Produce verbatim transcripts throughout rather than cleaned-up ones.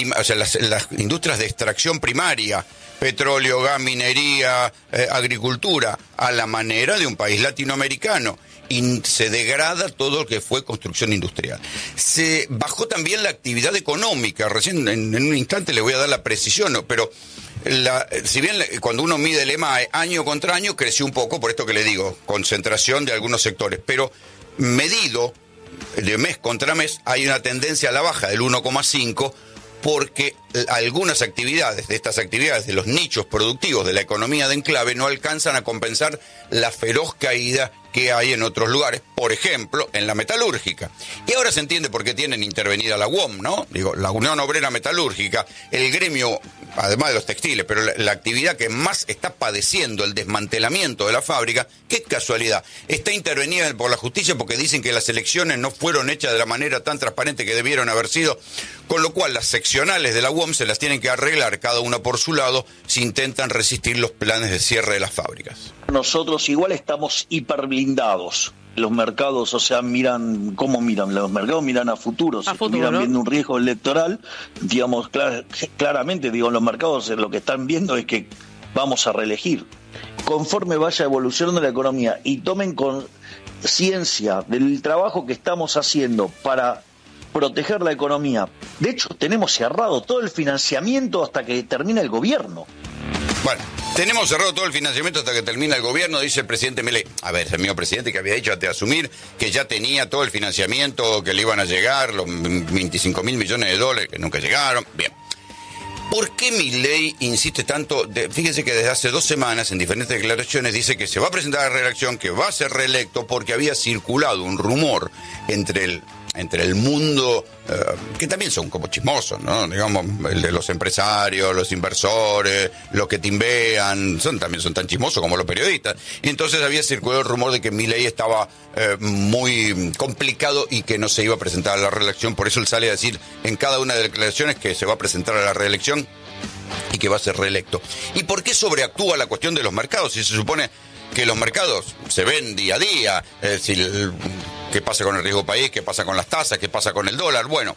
prim- o sea, las, las industrias de extracción primaria, petróleo, gas, minería, eh, agricultura, a la manera de un país latinoamericano. Y se degrada todo lo que fue construcción industrial. Se bajó también la actividad económica. Recién, en, en un instante le voy a dar la precisión, ¿no? Pero la, si bien cuando uno mide el E M A año contra año, creció un poco, por esto que le digo, concentración de algunos sectores. Pero medido de mes contra mes, hay una tendencia a la baja del uno coma cinco, porque algunas actividades, de estas actividades, de los nichos productivos de la economía de enclave, no alcanzan a compensar la feroz caída que hay en otros lugares, por ejemplo, en la metalúrgica. Y ahora se entiende por qué tienen intervenida la U O M, ¿no? Digo, la Unión Obrera Metalúrgica, el gremio, además de los textiles, pero la, la actividad que más está padeciendo el desmantelamiento de la fábrica, qué casualidad, está intervenida por la justicia porque dicen que las elecciones no fueron hechas de la manera tan transparente que debieron haber sido, con lo cual las seccionales de la U O M se las tienen que arreglar cada una por su lado si intentan resistir los planes de cierre de las fábricas. Nosotros igual estamos hiperblindados. Los mercados, o sea, miran, ¿cómo miran? Los mercados miran a futuros, a futuro, miran ¿no? viendo un riesgo electoral, digamos, clar, claramente, digo, los mercados lo que están viendo es que vamos a reelegir. Conforme vaya evolucionando la economía y tomen conciencia del trabajo que estamos haciendo para proteger la economía. De hecho, tenemos cerrado todo el financiamiento hasta que termine el gobierno. Bueno, tenemos cerrado todo el financiamiento hasta que termina el gobierno, dice el presidente Milei. A ver, el mismo presidente que había dicho antes de asumir que ya tenía todo el financiamiento, que le iban a llegar, los veinticinco mil millones de dólares que nunca llegaron. Bien. ¿Por qué Milei insiste tanto? De, fíjense que desde hace dos semanas en diferentes declaraciones dice que se va a presentar a la reelección, que va a ser reelecto, porque había circulado un rumor entre el... entre el mundo, eh, que también son como chismosos, ¿no? Digamos, el de los empresarios, los inversores, los que timbean, son, también son tan chismosos como los periodistas. Y entonces había circulado el rumor de que Milei estaba eh, muy complicado y que no se iba a presentar a la reelección. Por eso él sale a decir en cada una de las declaraciones que se va a presentar a la reelección y que va a ser reelecto. ¿Y por qué sobreactúa la cuestión de los mercados? Si se supone que los mercados se ven día a día, es decir, el, ¿qué pasa con el riesgo país? ¿Qué pasa con las tasas? ¿Qué pasa con el dólar? Bueno,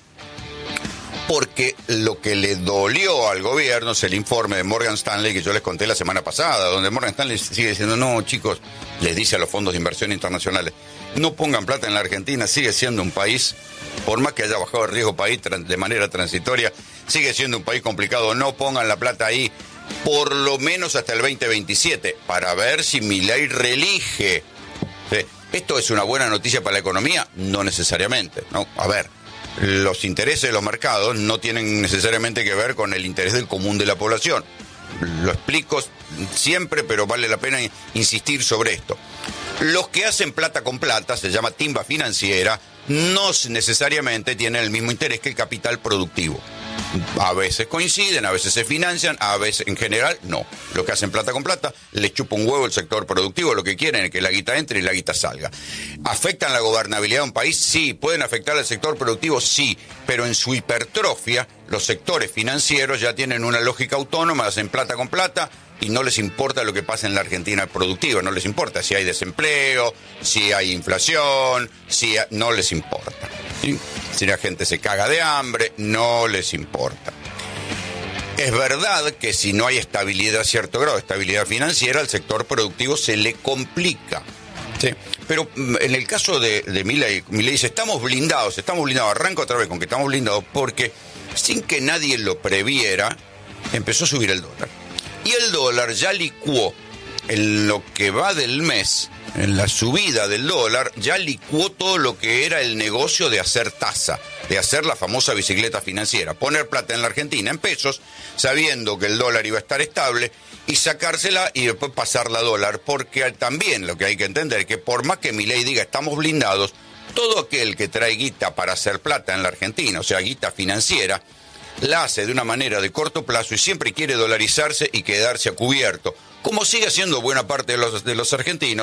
porque lo que le dolió al gobierno es el informe de Morgan Stanley que yo les conté la semana pasada, donde Morgan Stanley sigue diciendo, no, chicos, les dice a los fondos de inversión internacionales, no pongan plata en la Argentina, sigue siendo un país, por más que haya bajado el riesgo país de manera transitoria, sigue siendo un país complicado, no pongan la plata ahí, por lo menos hasta el veinte veintisiete, para ver si Milei reelige. ¿Sí? ¿Esto es una buena noticia para la economía? No necesariamente, ¿no? A ver, los intereses de los mercados no tienen necesariamente que ver con el interés del común de la población. Lo explico siempre, pero vale la pena insistir sobre esto. Los que hacen plata con plata, se llama timba financiera, no necesariamente tienen el mismo interés que el capital productivo. A veces coinciden, a veces se financian, a veces, en general, no. Los que hacen plata con plata, les chupa un huevo el sector productivo, lo que quieren es que la guita entre y la guita salga. ¿Afectan la gobernabilidad de un país? Sí. ¿Pueden afectar al sector productivo? Sí. Pero en su hipertrofia, los sectores financieros ya tienen una lógica autónoma, hacen plata con plata, y no les importa lo que pasa en la Argentina productiva, no les importa si hay desempleo, si hay inflación, si hay... no les importa. ¿Sí? Si la gente se caga de hambre, no les importa. Es verdad que si no hay estabilidad, cierto grado de estabilidad financiera, al sector productivo se le complica. ¿Sí? Pero en el caso de, de Milei, Milei dice, estamos blindados, estamos blindados, arranco otra vez con que estamos blindados, porque sin que nadie lo previera, empezó a subir el dólar. Y el dólar ya licuó en lo que va del mes, en la subida del dólar, ya licuó todo lo que era el negocio de hacer tasa, de hacer la famosa bicicleta financiera, poner plata en la Argentina en pesos, sabiendo que el dólar iba a estar estable, y sacársela y después pasarla a dólar, porque también lo que hay que entender es que por más que Milei diga estamos blindados, todo aquel que trae guita para hacer plata en la Argentina, o sea, guita financiera, la hace de una manera de corto plazo y siempre quiere dolarizarse y quedarse a cubierto, como sigue haciendo buena parte de los, de los argentinos,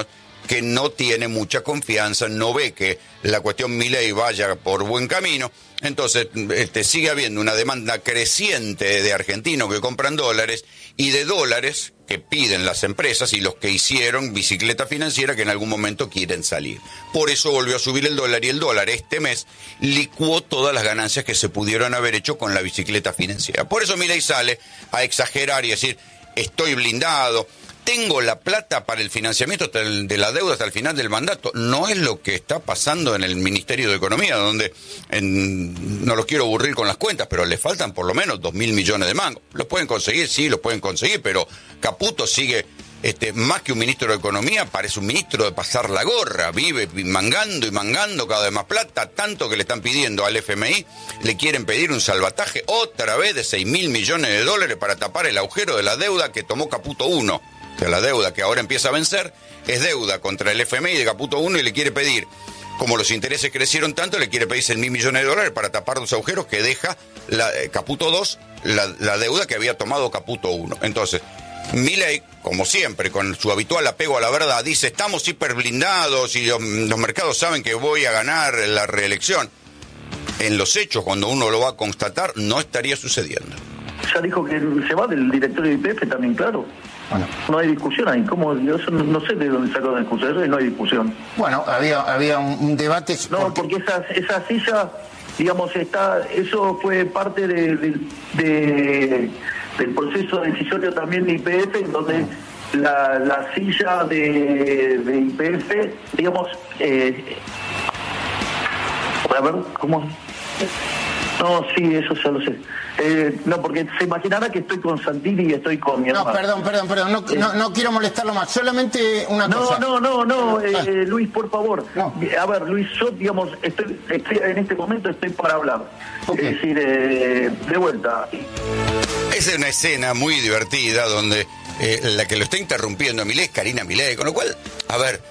que no tiene mucha confianza, no ve que la cuestión Milei vaya por buen camino. Entonces, este, sigue habiendo una demanda creciente de argentinos que compran dólares y de dólares que piden las empresas y los que hicieron bicicleta financiera que en algún momento quieren salir. Por eso volvió a subir el dólar y el dólar este mes licuó todas las ganancias que se pudieron haber hecho con la bicicleta financiera. Por eso Milei sale a exagerar y decir, estoy blindado, tengo la plata para el financiamiento de la deuda hasta el final del mandato. No es lo que está pasando en el Ministerio de Economía, donde en, no los quiero aburrir con las cuentas, pero le faltan por lo menos dos mil millones de mangos. ¿Los pueden conseguir? Sí, los pueden conseguir, pero Caputo sigue, este, más que un ministro de Economía, parece un ministro de pasar la gorra. Vive mangando y mangando cada vez más plata, tanto que le están pidiendo al F M I, le quieren pedir un salvataje otra vez de seis mil millones de dólares para tapar el agujero de la deuda que tomó Caputo uno. Que la deuda que ahora empieza a vencer es deuda contra el F M I de Caputo uno y le quiere pedir, como los intereses crecieron tanto, le quiere pedir seis mil millones de dólares para tapar los agujeros que deja la, eh, Caputo dos, la, la deuda que había tomado Caputo uno. Entonces, Milei, como siempre, con su habitual apego a la verdad, dice, estamos hiperblindados y los, los mercados saben que voy a ganar la reelección. En los hechos, cuando uno lo va a constatar, no estaría sucediendo. Ya dijo que se va del directorio de I P F también, claro. Bueno. No hay discusión ahí. ¿Cómo? Yo no, no sé de dónde sacó la discusión, eso y no hay discusión. Bueno, había había un, un debate... No, porque, porque esa, esa silla, digamos, está eso fue parte de, de, de, del proceso decisorio también de I P F, en donde la, la silla de, de I P F, digamos... Eh, a ver, ¿cómo...? No, sí, eso ya lo sé. Eh, no, porque se imaginará que estoy con Santini y estoy con mi hermano. No, perdón, perdón, perdón, no, eh, no, no quiero molestarlo más, solamente una no, cosa. No, no, no, no, eh, ah. Luis, por favor. No. A ver, Luis, yo, digamos, estoy, estoy en este momento estoy para hablar. Okay. Es decir, eh, de vuelta. Esa es una escena muy divertida donde eh, la que lo está interrumpiendo a Milei es Karina Milei, con lo cual, a ver,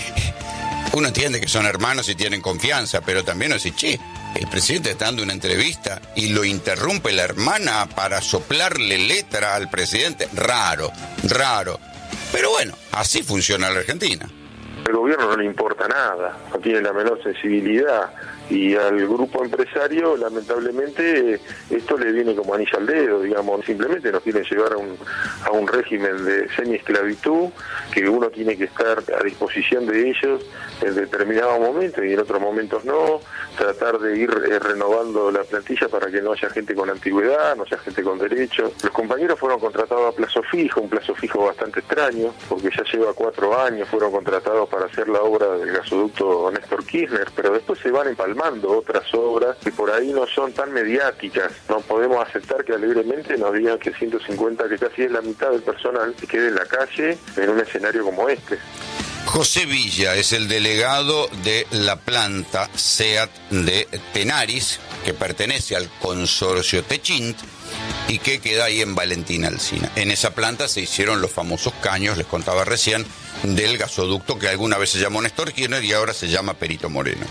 uno entiende que son hermanos y tienen confianza, pero también uno dice, che, el presidente está dando una entrevista y lo interrumpe la hermana para soplarle letra al presidente. Raro, raro. Pero bueno, así funciona la Argentina. Al gobierno no le importa nada, no tiene la menor sensibilidad. Y al grupo empresario, lamentablemente, esto le viene como anillo al dedo, digamos. Simplemente nos quieren llevar a un, a un régimen de semi-esclavitud, que uno tiene que estar a disposición de ellos en determinados momentos y en otros momentos no. Tratar de ir eh, renovando la plantilla para que no haya gente con antigüedad, no haya gente con derechos. Los compañeros fueron contratados a plazo fijo, un plazo fijo bastante extraño, porque ya lleva cuatro años, fueron contratados para hacer la obra del gasoducto Néstor Kirchner, pero después se van empalmando otras obras que por ahí no son tan mediáticas. No podemos aceptar que alegremente nos digan que ciento cincuenta, que casi es la mitad del personal, que quede en la calle en un escenario como este. José Villa es el delegado de la planta SEAT de Tenaris, que pertenece al consorcio Techint y que queda ahí en Valentín Alsina. En esa planta se hicieron los famosos caños, les contaba recién, del gasoducto que alguna vez se llamó Néstor Kirchner y ahora se llama Perito Moreno.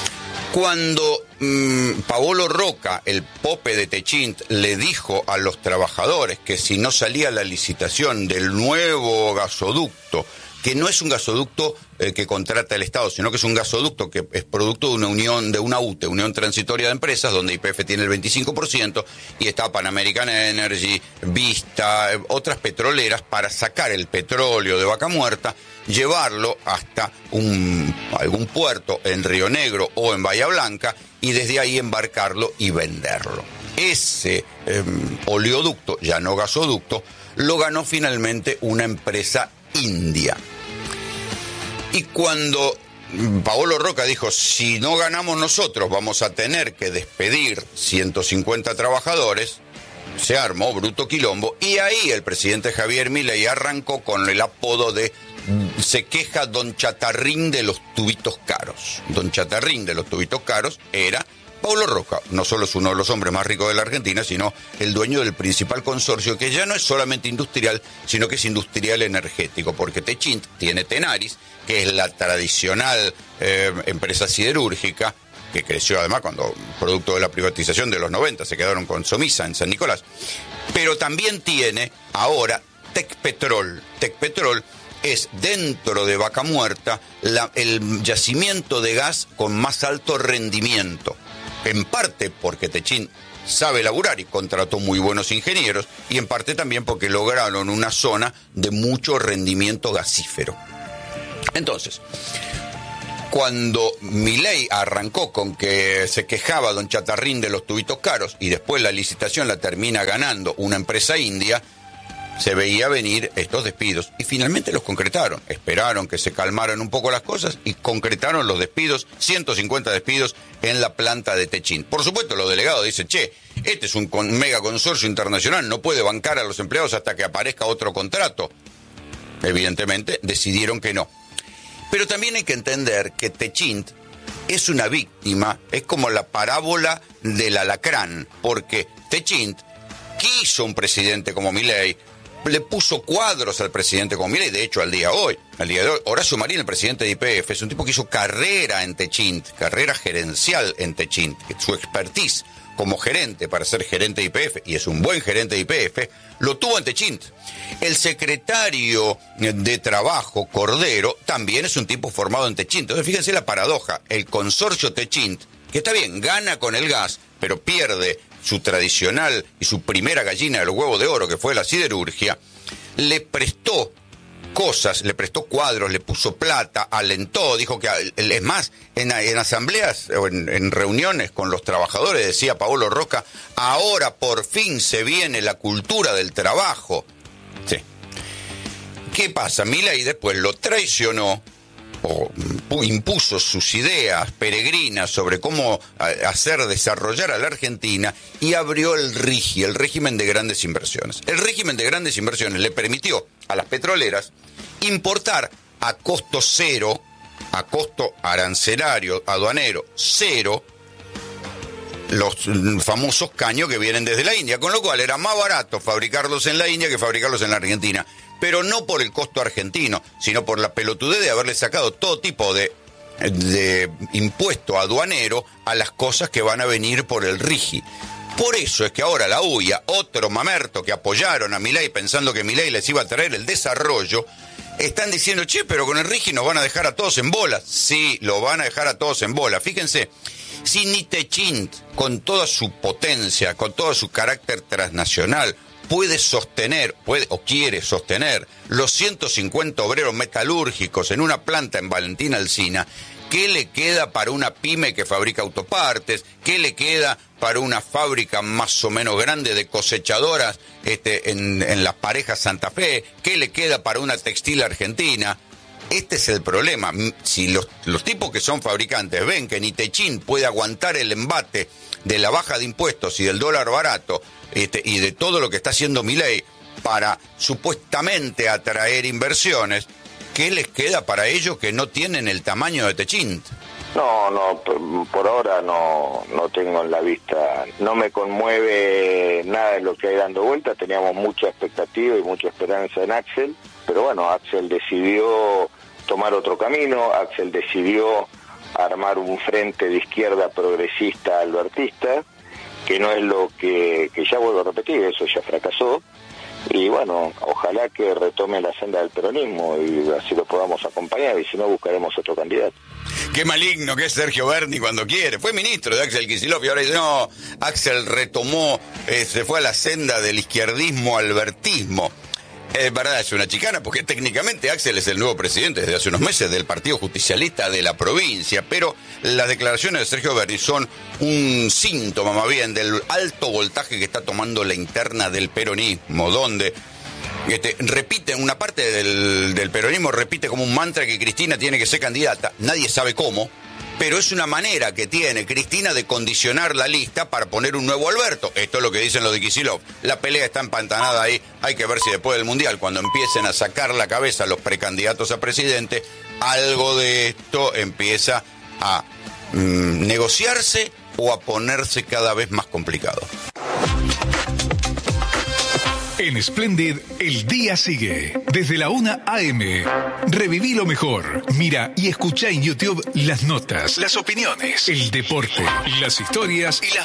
Cuando mmm, Paolo Roca, el pope de Techint, le dijo a los trabajadores que si no salía la licitación del nuevo gasoducto, que no es un gasoducto eh, que contrata el Estado, sino que es un gasoducto que es producto de una unión, de una U T E, Unión Transitoria de Empresas, donde Y P F tiene el veinticinco por ciento, y está Pan American Energy, Vista, eh, otras petroleras, para sacar el petróleo de Vaca Muerta, llevarlo hasta un, algún puerto en Río Negro o en Bahía Blanca, y desde ahí embarcarlo y venderlo. Ese eh, oleoducto, ya no gasoducto, lo ganó finalmente una empresa india. Y cuando Paolo Roca dijo, si no ganamos nosotros vamos a tener que despedir ciento cincuenta trabajadores, se armó bruto quilombo, y ahí el presidente Javier Milei arrancó con el apodo de se queja Don Chatarrín de los tubitos caros. Don Chatarrín de los tubitos caros era Paolo Roca. No solo es uno de los hombres más ricos de la Argentina, sino el dueño del principal consorcio, que ya no es solamente industrial, sino que es industrial energético, porque Techint tiene Tenaris, que es la tradicional eh, empresa siderúrgica, que creció además cuando, producto de la privatización de los noventa, se quedaron con Somisa en San Nicolás. Pero también tiene ahora Tecpetrol. Tecpetrol es, dentro de Vaca Muerta, la, el yacimiento de gas con más alto rendimiento. En parte porque Techint sabe laburar y contrató muy buenos ingenieros, y en parte también porque lograron una zona de mucho rendimiento gasífero. Entonces, cuando Milei arrancó con que se quejaba don Chatarrín de los tubitos caros y después la licitación la termina ganando una empresa india, se veía venir estos despidos y finalmente los concretaron. Esperaron que se calmaran un poco las cosas y concretaron los despidos, ciento cincuenta despidos en la planta de Techint. Por supuesto, los delegados dicen, che, este es un con, mega consorcio internacional, no puede bancar a los empleados hasta que aparezca otro contrato. Evidentemente, decidieron que no. Pero también hay que entender que Techint es una víctima, es como la parábola del alacrán, porque Techint quiso un presidente como Milei, le puso cuadros al presidente como Milei, de hecho al día de hoy, al día de hoy, Horacio Marín, el presidente de Y P F, es un tipo que hizo carrera en Techint, carrera gerencial en Techint, su expertise como gerente para ser gerente de Y P F, y es un buen gerente de Y P F, lo tuvo en Techint. El secretario de Trabajo, Cordero, también es un tipo formado en Techint. Entonces fíjense la paradoja, el consorcio Techint, que está bien, gana con el gas, pero pierde su tradicional y su primera gallina del huevo de oro, que fue la siderurgia, le prestó cosas, le prestó cuadros, le puso plata, alentó, dijo que, es más, en, en asambleas o en, en reuniones con los trabajadores, decía Paolo Rocca, ahora por fin se viene la cultura del trabajo. Sí. ¿Qué pasa? Milei después lo traicionó, o impuso sus ideas peregrinas sobre cómo hacer desarrollar a la Argentina y abrió el RIGI, el régimen de grandes inversiones. El régimen de grandes inversiones le permitió a las petroleras importar a costo cero, a costo arancelario, aduanero cero, los famosos caños que vienen desde la India, con lo cual era más barato fabricarlos en la India que fabricarlos en la Argentina. Pero no por el costo argentino, sino por la pelotudez de haberle sacado todo tipo de, de impuesto aduanero a las cosas que van a venir por el RIGI. Por eso es que ahora la U I A, otro mamerto que apoyaron a Milei pensando que Milei les iba a traer el desarrollo, están diciendo, che, pero con el RIGI nos van a dejar a todos en bola. Sí, lo van a dejar a todos en bola. Fíjense, si ni Techint, con toda su potencia, con todo su carácter transnacional, puede sostener, puede o quiere sostener los ciento cincuenta obreros metalúrgicos en una planta en Valentín Alsina, ¿qué le queda para una pyme que fabrica autopartes? ¿Qué le queda para una fábrica más o menos grande de cosechadoras este, en, en Las Parejas Santa Fe? ¿Qué le queda para una textil argentina? Este es el problema. Si los, los tipos que son fabricantes ven que ni Techint puede aguantar el embate de la baja de impuestos y del dólar barato, Este, y de todo lo que está haciendo Milei para supuestamente atraer inversiones, ¿qué les queda para ellos que no tienen el tamaño de Techint? No, no, por ahora no, no tengo en la vista, no me conmueve nada de lo que hay dando vuelta. Teníamos mucha expectativa y mucha esperanza en Axel, pero bueno, Axel decidió tomar otro camino, Axel decidió armar un frente de izquierda progresista albertista, que no es lo que, que ya vuelvo a repetir, eso ya fracasó, y bueno, ojalá que retome la senda del peronismo y así lo podamos acompañar, y si no buscaremos otro candidato. Qué maligno que es Sergio Berni cuando quiere, fue ministro de Axel Kicillof y ahora dice, no, Axel retomó, eh, se fue a la senda del izquierdismo albertismo. Es verdad, es una chicana, porque técnicamente Axel es el nuevo presidente desde hace unos meses del Partido Justicialista de la provincia, pero las declaraciones de Sergio Berni son un síntoma más bien del alto voltaje que está tomando la interna del peronismo, donde este, repite, una parte del, del peronismo repite como un mantra que Cristina tiene que ser candidata, nadie sabe cómo, pero es una manera que tiene Cristina de condicionar la lista para poner un nuevo Alberto. Esto es lo que dicen los de Kicillof. La pelea está empantanada ahí. Hay que ver si después del Mundial, cuando empiecen a sacar la cabeza los precandidatos a presidente, algo de esto empieza a mm, negociarse o a ponerse cada vez más complicado. En Splendid, el día sigue. Desde la una a eme. Reviví lo mejor. Mira y escucha en YouTube las notas, las opiniones, el deporte, las historias y las